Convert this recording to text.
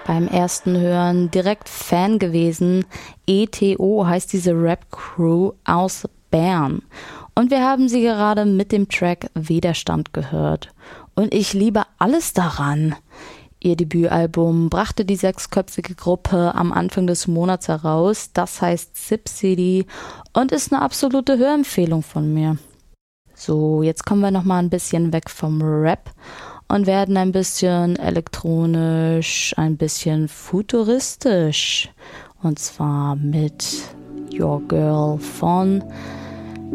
Beim ersten Hören direkt Fan gewesen. ETO heißt diese Rap-Crew aus Bern. Und wir haben sie gerade mit dem Track Widerstand gehört. Und ich liebe alles daran. Ihr Debütalbum brachte die 6-köpfige Gruppe am Anfang des Monats heraus. Das heißt Zip City und ist eine absolute Hörempfehlung von mir. So, jetzt kommen wir nochmal ein bisschen weg vom Rap und werden ein bisschen elektronisch, ein bisschen futuristisch. Und zwar mit Your Girl von